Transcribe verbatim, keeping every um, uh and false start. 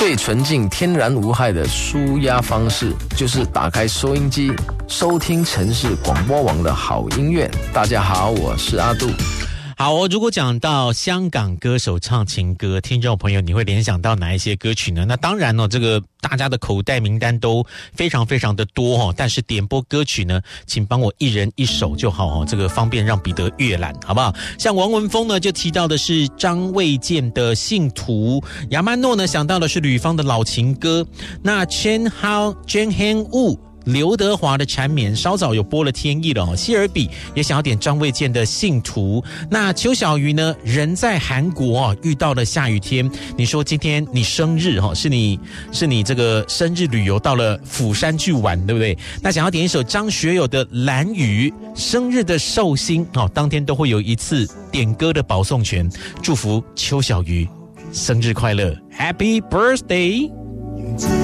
最纯净、天然无害的舒压方式，就是打开收音机，收听城市广播网的好音乐。大家好，我是阿杜。 好哦，如果讲到香港歌手唱情歌，听众朋友你会联想到哪一些歌曲呢？那当然哦，这个大家的口袋名单都非常非常的多哦，但是点播歌曲呢，请帮我一人一首就好哦，这个方便让彼得阅览，好不好？像王文峰呢就提到的是张卫健的《信徒》，亚曼诺呢想到的是吕方的老情歌，那 Chen Hao Chen Han Wu刘德华的缠绵稍早有播了天意了哦，希尔比也想要点张卫健的信徒。那邱小瑜呢，人在韩国哦，遇到了下雨天。你说今天你生日哈，是你是你这个生日旅游到了釜山去玩，对不对？那想要点一首张学友的蓝雨，生日的寿星哦，当天都会有一次点歌的保送权。祝福邱小瑜生日快乐 ，Happy Birthday！